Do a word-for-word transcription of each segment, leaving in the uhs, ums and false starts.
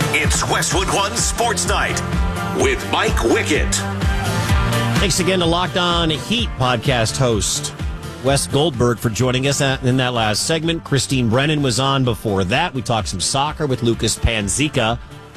It's Westwood One Sports Night with Mike Wickett. Thanks again to Locked On Heat podcast host Wes Goldberg for joining us in that last segment. Christine Brennan was on before that. We talked some soccer with Lucas Panzica.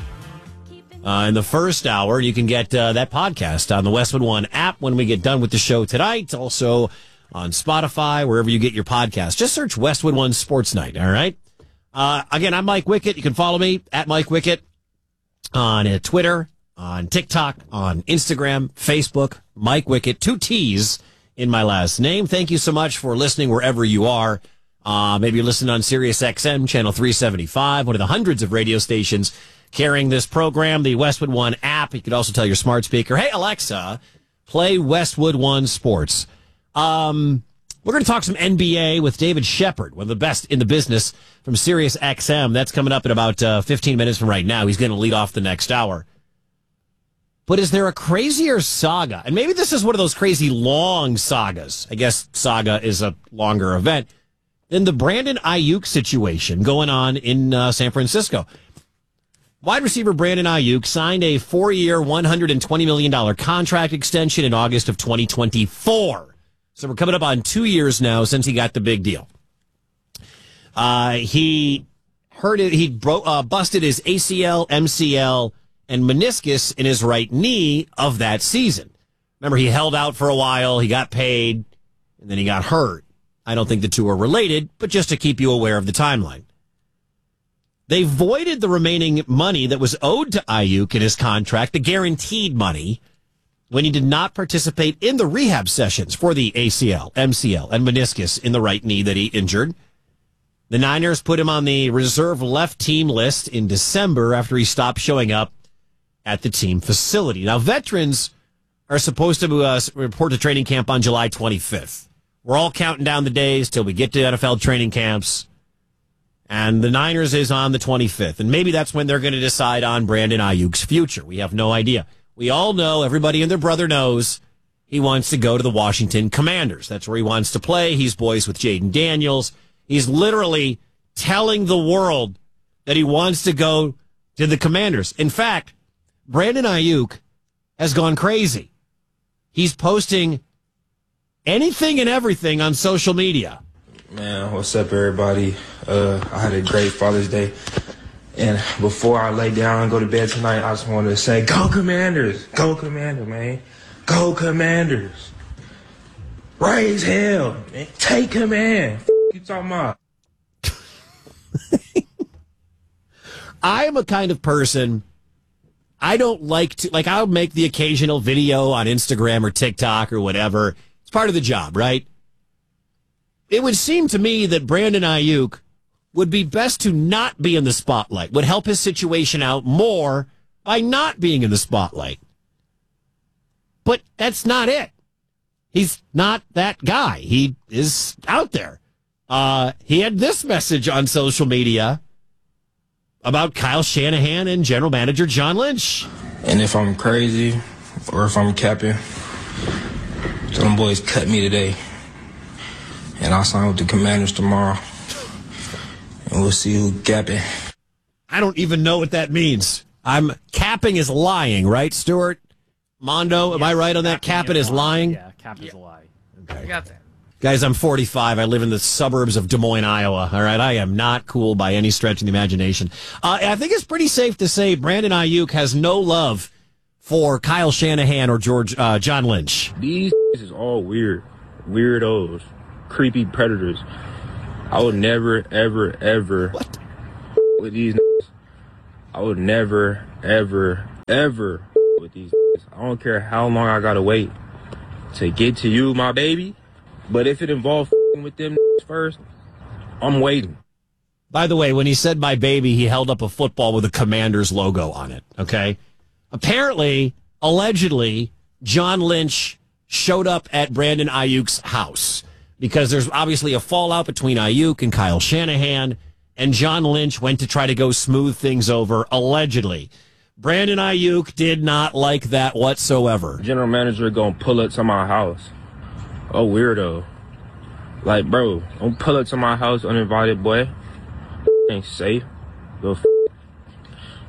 Uh, in the first hour, you can get uh, that podcast on the Westwood One app when we get done with the show tonight. Also on Spotify, wherever you get your podcast. Just search Westwood One Sports Night, all right? Uh, again, I'm Mike Wickett. You can follow me at Mike Wickett on uh, Twitter, on TikTok, on Instagram, Facebook, Mike Wickett, two T's in my last name. Thank you so much for listening wherever you are. Uh, maybe you're listening on Sirius X M, channel three seventy-five, one of the hundreds of radio stations carrying this program, the Westwood One app. You could also tell your smart speaker, hey, Alexa, play Westwood One Sports. Um... We're going to talk some N B A with David Shepard, one of the best in the business from Sirius X M. That's coming up in about uh, fifteen minutes from right now. He's going to lead off the next hour. But is there a crazier saga? And maybe this is one of those crazy long sagas. I guess saga is a longer event than the Brandon Ayuk situation going on in uh, San Francisco. Wide receiver Brandon Ayuk signed a four-year, one hundred twenty million dollars contract extension in August of twenty twenty-four. So we're coming up on two years now since he got the big deal. Uh, he hurt it. He broke, uh, busted his A C L, M C L, and meniscus in his right knee of that season. Remember, he held out for a while. He got paid, and then he got hurt. I don't think the two are related, but just to keep you aware of the timeline. They voided the remaining money that was owed to Ayuk in his contract, the guaranteed money, when he did not participate in the rehab sessions for the A C L, M C L, and meniscus in the right knee that he injured. The Niners put him on the reserve left team list in December after he stopped showing up at the team facility. Now, veterans are supposed to uh, report to training camp on July twenty-fifth. We're all counting down the days till we get to N F L training camps, and the Niners is on the twenty-fifth. And maybe that's when they're going to decide on Brandon Ayuk's future. We have no idea. We all know, everybody and their brother knows, he wants to go to the Washington Commanders. That's where he wants to play. He's boys with Jaden Daniels. He's literally telling the world that he wants to go to the Commanders. In fact, Brandon Ayuk has gone crazy. He's posting anything and everything on social media. Man, what's up, everybody? Uh, I had a great Father's Day. And before I lay down and go to bed tonight, I just wanted to say, go Commanders! Go Commanders, man. Go Commanders. Raise hell, man. Take command. F*** you talking about? I am a kind of person, I don't like to, like, I'll make the occasional video on Instagram or TikTok or whatever. It's part of the job, right? It would seem to me that Brandon Ayuk would be best to not be in the spotlight, would help his situation out more by not being in the spotlight. But that's not it. He's not that guy. He is out there. Uh, he had this message on social media about Kyle Shanahan and general manager John Lynch. And if I'm crazy or if I'm capping, some boys cut me today. And I'll sign with the Commanders tomorrow. And we'll see who capping. I don't even know what that means. I'm capping is lying, right, Stuart? Mondo, yes, am I right on that? Capping is lying? Yeah, cap is a lie. Okay. I got that. Guys, I'm forty-five. I live in the suburbs of Des Moines, Iowa. All right, I am not cool by any stretch of the imagination. Uh, I think it's pretty safe to say Brandon Ayuk has no love for Kyle Shanahan or George uh, John Lynch. These is all weird. Weirdos. Creepy predators. I would never, ever, ever what? with these. I would never, ever, ever with these. I don't care how long I gotta wait to get to you, my baby. But if it involves with them first, I'm waiting. By the way, when he said my baby, he held up a football with a Commanders logo on it, okay? Apparently, allegedly, John Lynch showed up at Brandon Ayuk's house because there's obviously a fallout between Ayuk and Kyle Shanahan, and John Lynch went to try to go smooth things over, allegedly. Brandon Ayuk did not like that whatsoever. General manager gonna pull up to my house. Oh, weirdo. Like, bro, don't pull up to my house uninvited, boy. Ain't safe. Go f-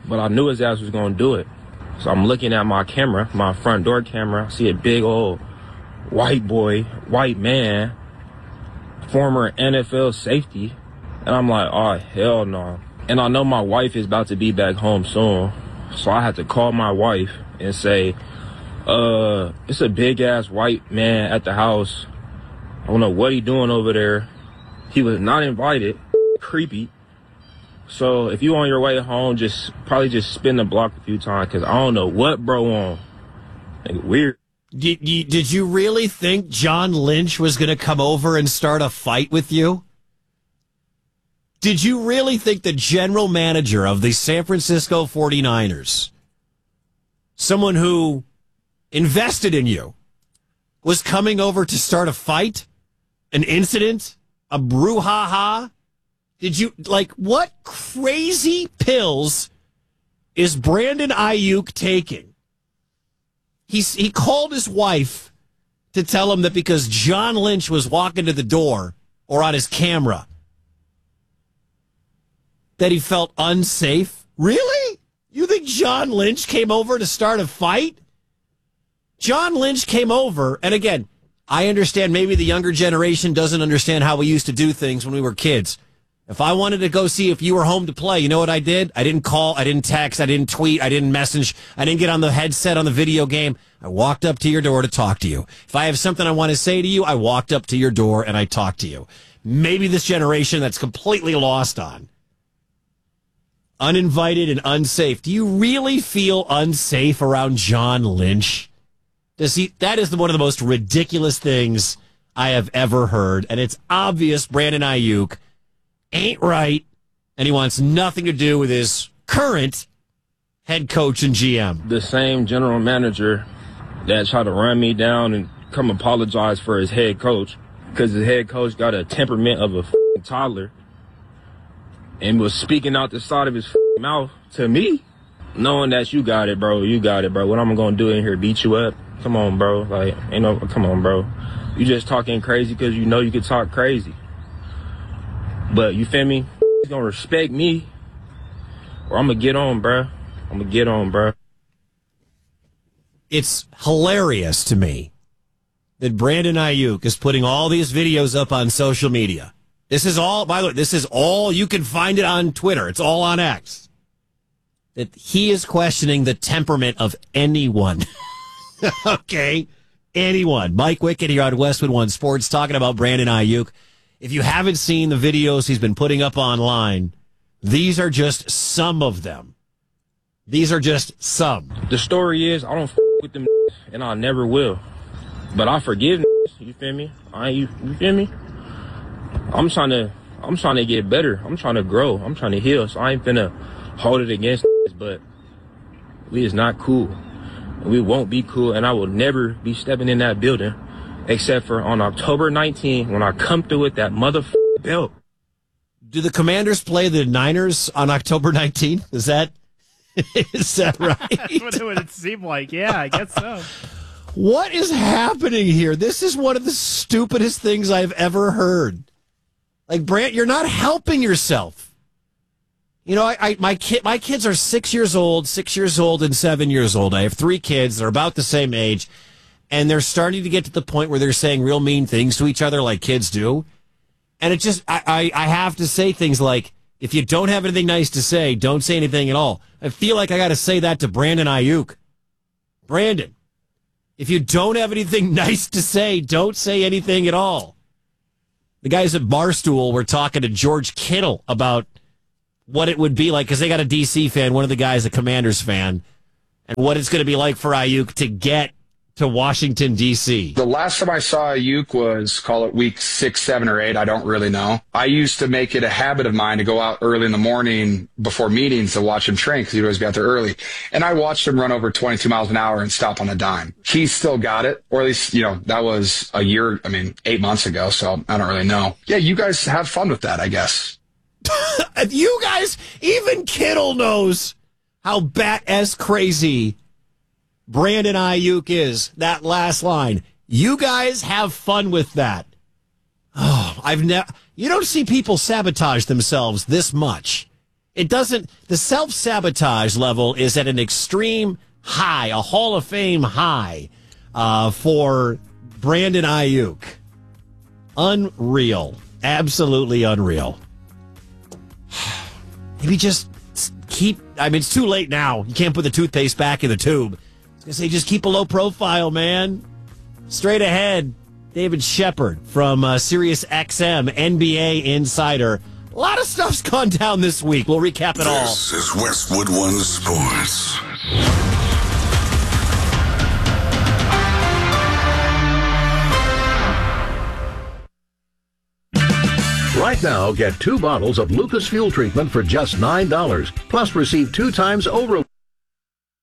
but I knew his ass was going to do it. So I'm looking at my camera, my front door camera. I see a big old white boy, white man, former N F L safety. And I'm like, oh, hell no. And I know my wife is about to be back home soon. So I had to call my wife and say, uh, it's a big-ass white man at the house. I don't know what he doing over there. He was not invited. Creepy. So if you on your way home, just probably just spin the block a few times, because I don't know what bro on. Like, weird. Did you, did you really think John Lynch was going to come over and start a fight with you? Did you really think the general manager of the San Francisco forty-niners, someone who invested in you, was coming over to start a fight, an incident, a brouhaha? Did you, like, what crazy pills is Brandon Ayuk taking? He's, he called his wife to tell him that because John Lynch was walking to the door or on his camera, that he felt unsafe? Really? You think John Lynch came over to start a fight? John Lynch came over, and again, I understand maybe the younger generation doesn't understand how we used to do things when we were kids. If I wanted to go see if you were home to play, you know what I did? I didn't call, I didn't text, I didn't tweet, I didn't message, I didn't get on the headset on the video game. I walked up to your door to talk to you. If I have something I want to say to you, I walked up to your door and I talked to you. Maybe this generation that's completely lost on. Uninvited and unsafe. Do you really feel unsafe around John Lynch? Does he? That is one of the most ridiculous things I have ever heard. And it's obvious Brandon Ayuk ain't right, and he wants nothing to do with his current head coach and G M. The same general manager that tried to run me down and come apologize for his head coach, because his head coach got a temperament of a f***ing toddler and was speaking out the side of his f***ing mouth to me, knowing that you got it, bro. You got it, bro. What I'm going to do in here, beat you up? Come on, bro. Like, ain't no, come on, bro. You just talking crazy because you know you can talk crazy. But you feel me? He's gonna respect me, or I'm gonna get on, bro. I'm gonna get on, bro. It's hilarious to me that Brandon Ayuk is putting all these videos up on social media. This is all, by the way, this is all, you can find it on Twitter. It's all on X. That he is questioning the temperament of anyone. Okay? Anyone. Mike Wickett here on Westwood One Sports talking about Brandon Ayuk. If you haven't seen the videos he's been putting up online, these are just some of them. These are just some. The story is, I don't f*** with them and I never will. But I forgive you feel me? I you, you feel me? I'm trying to I'm trying to get better. I'm trying to grow. I'm trying to heal. So I ain't finna hold it against but we is not cool. We won't be cool, and I will never be stepping in that building except for on October nineteenth when I come through with that motherfucking belt. Do the Commanders play the Niners on October nineteenth? Is that is that right? That's what it would seem like. Yeah, I guess so. What is happening here? This is one of the stupidest things I've ever heard. Like, Brant, you're not helping yourself. You know, I, I my kid, my kids are six years old, six years old, and seven years old. I have three kids; they're about the same age, and they're starting to get to the point where they're saying real mean things to each other, like kids do. And it just, I, I, I have to say things like, if you don't have anything nice to say, don't say anything at all. I feel like I got to say that to Brandon Ayuk. Brandon, if you don't have anything nice to say, don't say anything at all. The guys at Barstool were talking to George Kittle about what it would be like, because they got a D C fan, one of the guys a Commanders fan, and what it's going to be like for Ayuk to get to Washington, D C. The last time I saw Ayuk was, call it week six, seven, or eight. I don't really know. I used to make it a habit of mine to go out early in the morning before meetings to watch him train, because he'd always be out there early. And I watched him run over twenty-two miles an hour and stop on a dime. He's still got it, or at least, you know, that was a year, I mean, eight months ago, so I don't really know. Yeah, you guys have fun with that, I guess. You guys, even Kittle knows how bat-ass crazy Brandon Ayuk is. That last line. You guys have fun with that. Oh, I've never. You don't see people sabotage themselves this much It doesn't, the self-sabotage level is at an extreme high, a Hall of Fame high uh, for Brandon Ayuk. Unreal. Absolutely unreal. Maybe just keep, I mean, it's too late now. You can't put the toothpaste back in the tube. I was going to say, just keep a low profile, man. Straight ahead, David Shepard from uh, Sirius X M, N B A Insider. A lot of stuff's gone down this week. We'll recap it all. This is Westwood One Sports. Right now, get two bottles of Lucas Fuel Treatment for just nine dollars. Plus, receive two times over